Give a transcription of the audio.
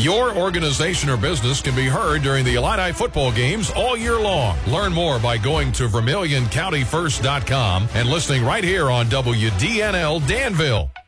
Your organization or business can be heard during the Illini football games all year long. Learn more by going to VermilionCountyFirst.com and listening right here on WDNL Danville.